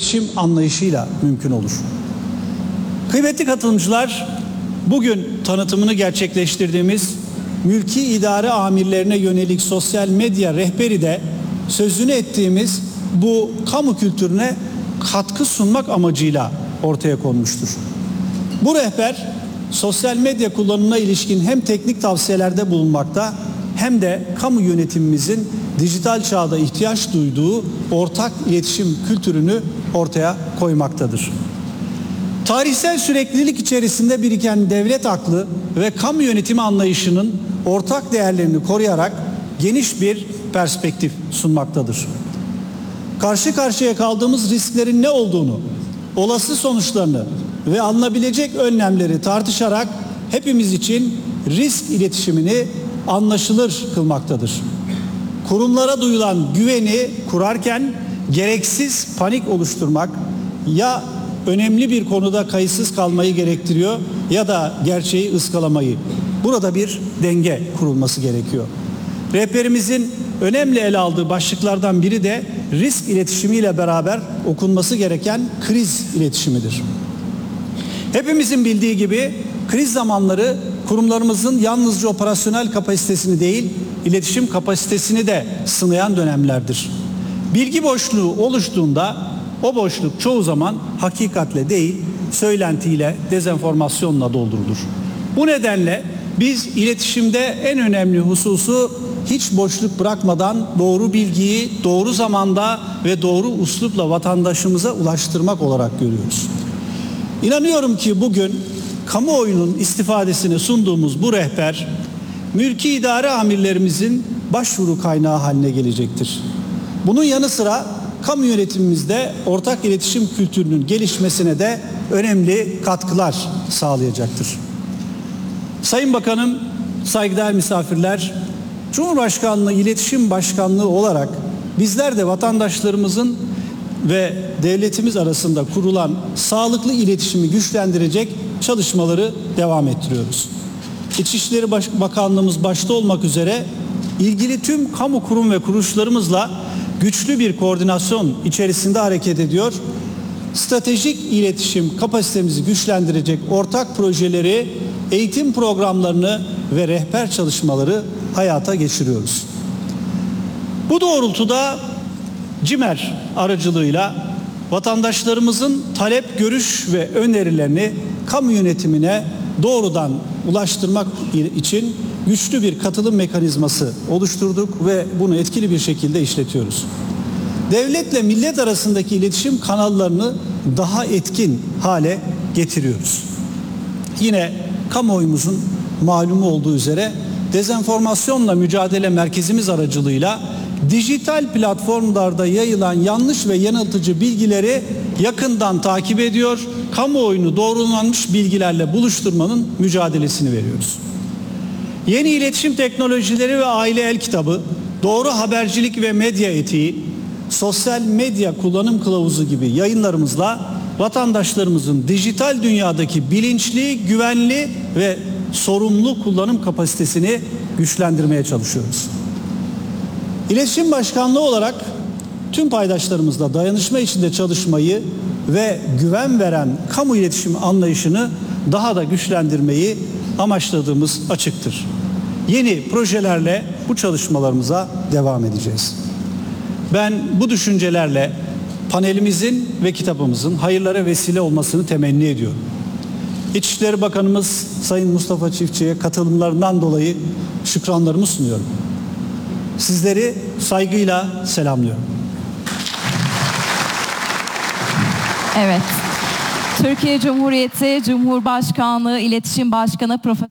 iletişim anlayışıyla mümkün olur. Kıymetli katılımcılar, bugün tanıtımını gerçekleştirdiğimiz mülki idare amirlerine yönelik sosyal medya rehberi de sözünü ettiğimiz bu kamu kültürüne katkı sunmak amacıyla ortaya konmuştur. Bu rehber sosyal medya kullanımına ilişkin hem teknik tavsiyelerde bulunmakta hem de kamu yönetimimizin dijital çağda ihtiyaç duyduğu ortak iletişim kültürünü ortaya koymaktadır. Tarihsel süreklilik içerisinde biriken devlet aklı ve kamu yönetimi anlayışının ortak değerlerini koruyarak geniş bir perspektif sunmaktadır. Karşı karşıya kaldığımız risklerin ne olduğunu, olası sonuçlarını ve alınabilecek önlemleri tartışarak hepimiz için risk iletişimini anlaşılır kılmaktadır. Kurumlara duyulan güveni kurarken gereksiz panik oluşturmak ya önemli bir konuda kayıtsız kalmayı gerektiriyor ya da gerçeği ıskalamayı. Burada bir denge kurulması gerekiyor. Rehberimizin önemli ele aldığı başlıklardan biri de risk iletişimiyle beraber okunması gereken kriz iletişimidir. Hepimizin bildiği gibi kriz zamanları kurumlarımızın yalnızca operasyonel kapasitesini değil, iletişim kapasitesini de sınayan dönemlerdir. Bilgi boşluğu oluştuğunda o boşluk çoğu zaman hakikatle değil, söylentiyle, dezenformasyonla doldurulur. Bu nedenle biz iletişimde en önemli hususu hiç boşluk bırakmadan doğru bilgiyi doğru zamanda ve doğru üslupla vatandaşımıza ulaştırmak olarak görüyoruz. İnanıyorum ki bugün kamuoyunun istifadesine sunduğumuz bu rehber mülki idare amirlerimizin başvuru kaynağı haline gelecektir. Bunun yanı sıra kamu yönetimimizde ortak iletişim kültürünün gelişmesine de önemli katkılar sağlayacaktır. Sayın Bakanım, saygıdeğer misafirler, Cumhurbaşkanlığı İletişim Başkanlığı olarak bizler de vatandaşlarımızın ve devletimiz arasında kurulan sağlıklı iletişimi güçlendirecek çalışmaları devam ettiriyoruz. İçişleri Bakanlığımız başta olmak üzere ilgili tüm kamu kurum ve kuruluşlarımızla güçlü bir koordinasyon içerisinde hareket ediyor. Stratejik iletişim kapasitemizi güçlendirecek ortak projeleri, eğitim programlarını ve rehber çalışmaları hayata geçiriyoruz. Bu doğrultuda CİMER aracılığıyla vatandaşlarımızın talep, görüş ve önerilerini kamu yönetimine doğrudan ulaştırmak için güçlü bir katılım mekanizması oluşturduk ve bunu etkili bir şekilde işletiyoruz. Devletle millet arasındaki iletişim kanallarını daha etkin hale getiriyoruz. Yine kamuoyumuzun malumu olduğu üzere dezenformasyonla mücadele merkezimiz aracılığıyla dijital platformlarda yayılan yanlış ve yanıltıcı bilgileri yakından takip ediyor, kamuoyunu doğrulanmış bilgilerle buluşturmanın mücadelesini veriyoruz. Yeni iletişim teknolojileri ve aile el kitabı, doğru habercilik ve medya etiği, sosyal medya kullanım kılavuzu gibi yayınlarımızla vatandaşlarımızın dijital dünyadaki bilinçli, güvenli ve sorumlu kullanım kapasitesini güçlendirmeye çalışıyoruz. İletişim Başkanlığı olarak tüm paydaşlarımızla dayanışma içinde çalışmayı ve güven veren kamu iletişim anlayışını daha da güçlendirmeyi amaçladığımız açıktır. Yeni projelerle bu çalışmalarımıza devam edeceğiz. Ben bu düşüncelerle panelimizin ve kitabımızın hayırlara vesile olmasını temenni ediyorum. İçişleri Bakanımız Sayın Mustafa Çiftçi'ye katılımlarından dolayı şükranlarımı sunuyorum. Sizleri saygıyla selamlıyorum. Evet. Türkiye Cumhuriyeti Cumhurbaşkanlığı İletişim Başkanı Profesör.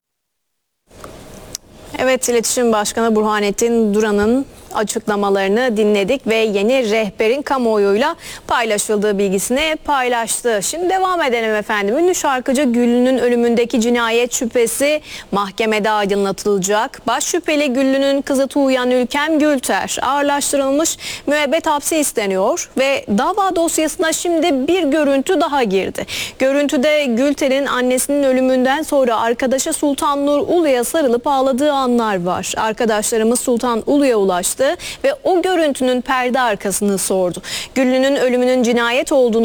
Evet, İletişim Başkanı Burhanettin Duran'ın açıklamalarını dinledik ve yeni rehberin kamuoyuyla paylaşıldığı bilgisini paylaştı. Şimdi devam edelim efendim. Ünlü şarkıcı Güllü'nün ölümündeki cinayet şüphesi mahkemede aydınlatılacak. Baş şüpheli Güllü'nün kızı Tuğyan Ülkem Gülter ağırlaştırılmış müebbet hapsi isteniyor ve dava dosyasına şimdi bir görüntü daha girdi. Görüntüde Gülter'in annesinin ölümünden sonra arkadaşı Sultan Nur Ulu'ya sarılıp ağladığı anlar var. Arkadaşlarımız Sultan Ulu'ya ulaştı ve o görüntünün perde arkasını sordu. Güllü'nün ölümünün cinayet olduğunu